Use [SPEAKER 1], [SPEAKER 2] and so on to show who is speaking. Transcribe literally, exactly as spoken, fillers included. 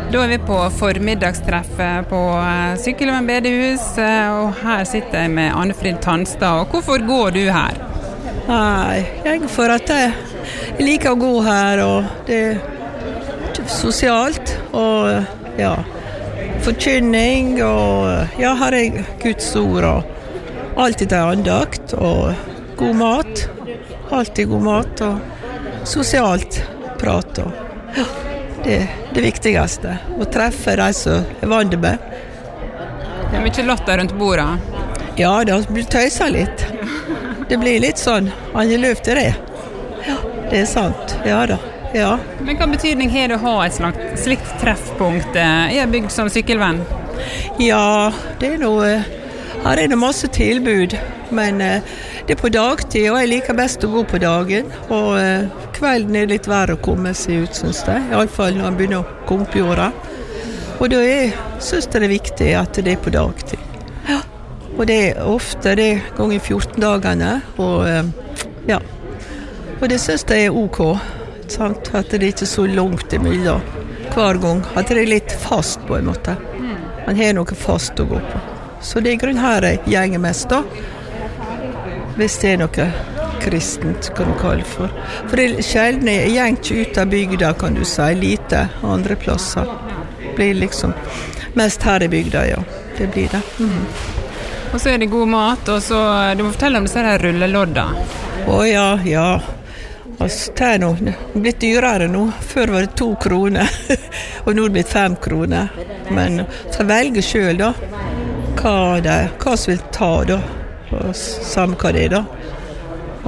[SPEAKER 1] Da er vi på formiddagstreffet på Sykkylven bedehus, og her sitter jeg med Anne-Frid Tanstad. Og hvorfor går du her?
[SPEAKER 2] Nei, jeg går for at jeg liker å gå her, og det er sosialt, og ja, forkynning, og ja, her er Guds ord, og alltid til andakt, og god mat, alltid god mat, og sosialt prat, og ja. Det er det viktigste, å treffe de som er vant med.
[SPEAKER 1] Det er mye latter rundt bordet.
[SPEAKER 2] Ja, det blir tøyset litt. Det blir litt sånn, han er løp til det. Ja, det er sant, ja da, ja.
[SPEAKER 1] Men hva betydning har det å ha et slags, slikt treffpunkt i en bygd som Sykkylven?
[SPEAKER 2] Ja, det er noe, her er det masse tilbud, men det er på dagtid, og jeg liker best å gå på dagen, og kvelden er litt verre å komme seg ut, synes jeg. I alle fall når man begynner å komme på jorda. Og da er, synes jeg det er viktig at det er på dagtid. Ja. Og det er ofte det er ganger fjorten dagene, og ja. Og det synes jeg er ok, sant? At det er ikke så langt imellom hver gang. At det er litt fast på en måte. Man har noe fast å gå på. Så det er grunn her jeg gjenger mest da. Hvis det er noe kristent, kan du kalle det for. For det er sjelden, jeg gjenger ikke ut av bygda, kan du si, lite andre plasser. Det blir liksom mest her i bygda, ja. Det blir det. Mm.
[SPEAKER 1] Og så er det god mat, og så, du må fortelle om disse her rullelodda.
[SPEAKER 2] Å ja, ja. Altså, det er noe, det er blitt dyrere nå. Før var det to kroner, og nå er det blitt fem kroner. Men så velger selv da, hva, det, hva som vil ta da. Og samme hva det er da.